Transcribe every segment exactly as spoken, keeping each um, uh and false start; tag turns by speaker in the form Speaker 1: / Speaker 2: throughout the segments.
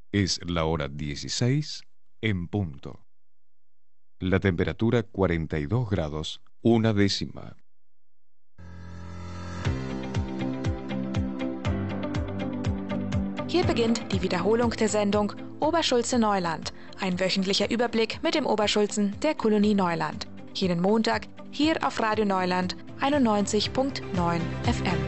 Speaker 1: Es la hora dieciséis en punto. La temperatura cuarenta y dos grados, una décima.
Speaker 2: Hier beginnt die Wiederholung der Sendung Oberschulze Neuland, ein wöchentlicher Überblick mit dem Oberschulzen der Kolonie Neuland. Jeden Montag hier auf Radio Neuland einundneunzig Komma neun F M.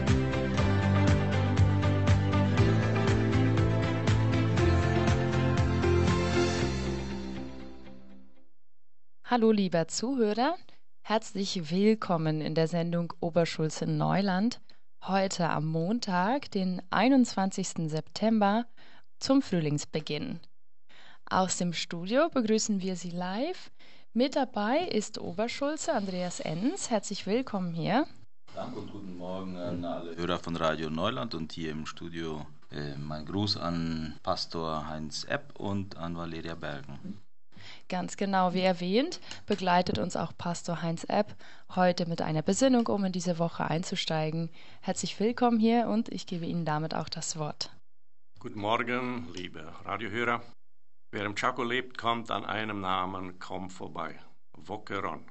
Speaker 3: Hallo lieber Zuhörer, herzlich willkommen in der Sendung Oberschulze Neuland. Heute am Montag, den einundzwanzigsten September, zum Frühlingsbeginn. Aus dem Studio begrüßen wir Sie live. Mit dabei ist Oberschulze Andreas Enns. Herzlich willkommen hier.
Speaker 4: Danke und guten Morgen an alle Hörer von Radio Neuland und hier im Studio äh, mein Gruß an Pastor Heinz Epp und an Valeria Bergen.
Speaker 3: Ganz genau, wie erwähnt, begleitet uns auch Pastor Heinz Epp heute mit einer Besinnung, um in diese Woche einzusteigen. Herzlich willkommen hier und ich gebe Ihnen damit auch das Wort.
Speaker 5: Guten Morgen, liebe Radiohörer. Wer im Chaco lebt, kommt an einem Namen kaum vorbei: Wokeron.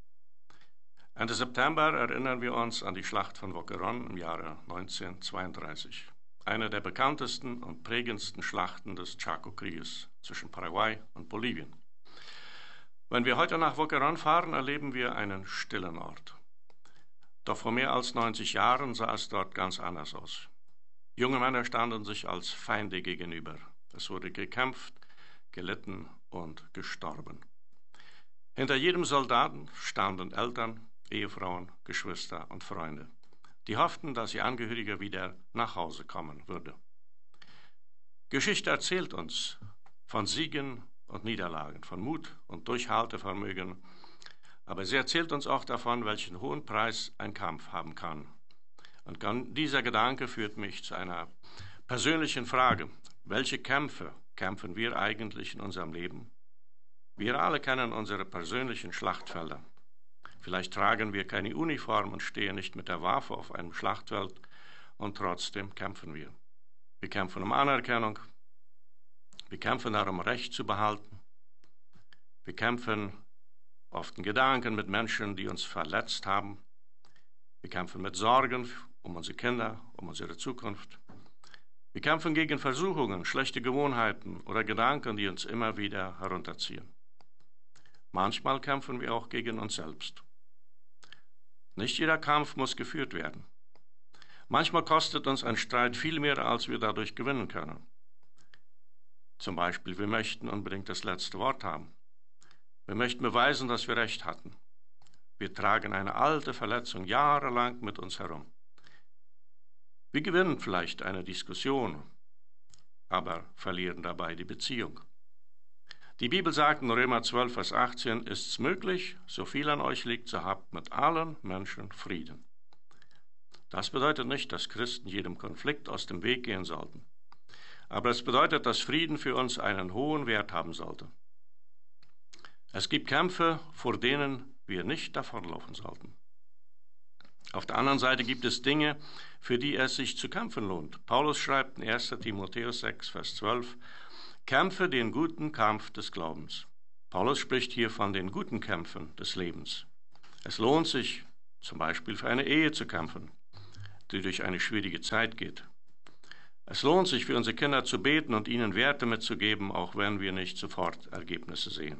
Speaker 5: Ende September erinnern wir uns an die Schlacht von Wokeron im Jahre neunzehnhundertzweiunddreißig. Eine der bekanntesten und prägendsten Schlachten des Chaco-Krieges zwischen Paraguay und Bolivien. Wenn wir heute nach Wokeron fahren, erleben wir einen stillen Ort. Doch vor mehr als neunzig Jahren sah es dort ganz anders aus. Junge Männer standen sich als Feinde gegenüber. Es wurde gekämpft, gelitten und gestorben. Hinter jedem Soldaten standen Eltern, Ehefrauen, Geschwister und Freunde, die hofften, dass ihr Angehöriger wieder nach Hause kommen würde. Geschichte erzählt uns von Siegen und Niederlagen, von Mut und Durchhaltevermögen, aber sie erzählt uns auch davon, welchen hohen Preis ein Kampf haben kann. Und dieser Gedanke führt mich zu einer persönlichen Frage: Welche Kämpfe kämpfen wir eigentlich in unserem Leben? Wir alle kennen unsere persönlichen Schlachtfelder. Vielleicht tragen wir keine Uniform und stehen nicht mit der Waffe auf einem Schlachtfeld, und trotzdem kämpfen wir. Wir kämpfen um Anerkennung. Wir kämpfen darum, Recht zu behalten. Wir kämpfen oft in Gedanken mit Menschen, die uns verletzt haben. Wir kämpfen mit Sorgen um unsere Kinder, um unsere Zukunft. Wir kämpfen gegen Versuchungen, schlechte Gewohnheiten oder Gedanken, die uns immer wieder herunterziehen. Manchmal kämpfen wir auch gegen uns selbst. Nicht jeder Kampf muss geführt werden. Manchmal kostet uns ein Streit viel mehr, als wir dadurch gewinnen können. Zum Beispiel, wir möchten unbedingt das letzte Wort haben. Wir möchten beweisen, dass wir Recht hatten. Wir tragen eine alte Verletzung jahrelang mit uns herum. Wir gewinnen vielleicht eine Diskussion, aber verlieren dabei die Beziehung. Die Bibel sagt in Römer zwölf, Vers achtzehn, ist's möglich, so viel an euch liegt, so habt mit allen Menschen Frieden. Das bedeutet nicht, dass Christen jedem Konflikt aus dem Weg gehen sollten. Aber es bedeutet, dass Frieden für uns einen hohen Wert haben sollte. Es gibt Kämpfe, vor denen wir nicht davonlaufen sollten. Auf der anderen Seite gibt es Dinge, für die es sich zu kämpfen lohnt. Paulus schreibt in erster Timotheus sechs, Vers zwölf, kämpfe den guten Kampf des Glaubens. Paulus spricht hier von den guten Kämpfen des Lebens. Es lohnt sich, zum Beispiel für eine Ehe zu kämpfen, die durch eine schwierige Zeit geht. Es lohnt sich, für unsere Kinder zu beten und ihnen Werte mitzugeben, auch wenn wir nicht sofort Ergebnisse sehen.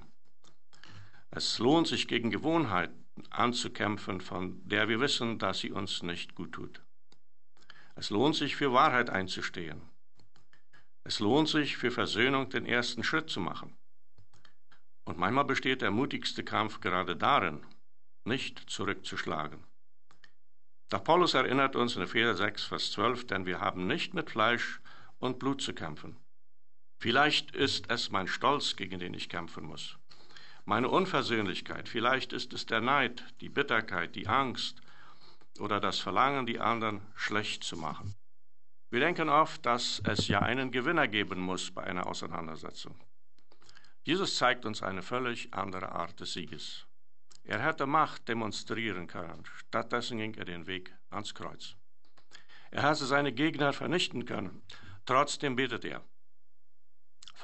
Speaker 5: Es lohnt sich, gegen Gewohnheiten anzukämpfen, von der wir wissen, dass sie uns nicht gut tut. Es lohnt sich, für Wahrheit einzustehen. Es lohnt sich, für Versöhnung den ersten Schritt zu machen. Und manchmal besteht der mutigste Kampf gerade darin, nicht zurückzuschlagen. Doch Paulus erinnert uns in Epheser sechs, Vers zwölf, denn wir haben nicht mit Fleisch und Blut zu kämpfen. Vielleicht ist es mein Stolz, gegen den ich kämpfen muss. Meine Unversöhnlichkeit, vielleicht ist es der Neid, die Bitterkeit, die Angst oder das Verlangen, die anderen schlecht zu machen. Wir denken oft, dass es ja einen Gewinner geben muss bei einer Auseinandersetzung. Jesus zeigt uns eine völlig andere Art des Sieges. Er hätte Macht demonstrieren können, stattdessen ging er den Weg ans Kreuz. Er hätte seine Gegner vernichten können, trotzdem betet er.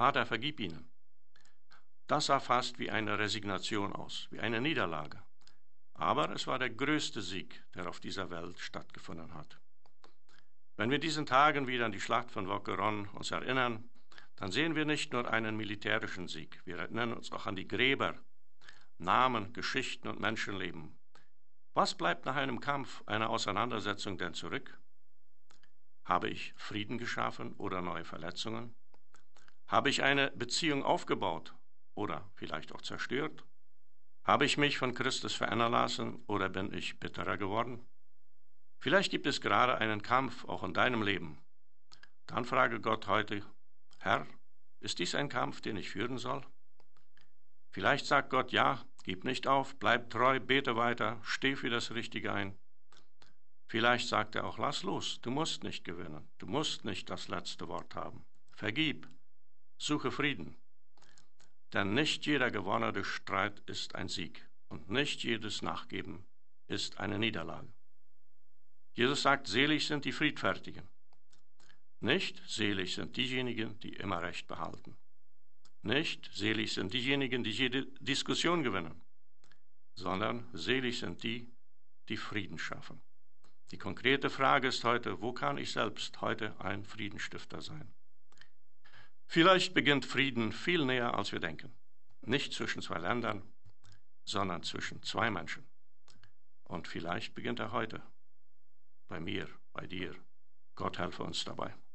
Speaker 5: Vater, vergib ihnen. Das sah fast wie eine Resignation aus, wie eine Niederlage. Aber es war der größte Sieg, der auf dieser Welt stattgefunden hat. Wenn wir diesen Tagen wieder an die Schlacht von Wåkeron uns erinnern, dann sehen wir nicht nur einen militärischen Sieg, wir erinnern uns auch an die Gräber, Namen, Geschichten und Menschenleben. Was bleibt nach einem Kampf, einer Auseinandersetzung denn zurück? Habe ich Frieden geschaffen oder neue Verletzungen? Habe ich eine Beziehung aufgebaut oder vielleicht auch zerstört? Habe ich mich von Christus verändern lassen oder bin ich bitterer geworden? Vielleicht gibt es gerade einen Kampf auch in deinem Leben. Dann frage Gott heute, Herr, ist dies ein Kampf, den ich führen soll? Vielleicht sagt Gott, ja, gib nicht auf, bleib treu, bete weiter, steh für das Richtige ein. Vielleicht sagt er auch, lass los, du musst nicht gewinnen, du musst nicht das letzte Wort haben. Vergib, suche Frieden. Denn nicht jeder gewonnene Streit ist ein Sieg und nicht jedes Nachgeben ist eine Niederlage. Jesus sagt, selig sind die Friedfertigen. Nicht selig sind diejenigen, die immer Recht behalten. Nicht selig sind diejenigen, die jede Diskussion gewinnen, sondern selig sind die, die Frieden schaffen. Die konkrete Frage ist heute, wo kann ich selbst heute ein Friedensstifter sein? Vielleicht beginnt Frieden viel näher, als wir denken. Nicht zwischen zwei Ländern, sondern zwischen zwei Menschen. Und vielleicht beginnt er heute. Bei mir, bei dir. Gott helfe uns dabei.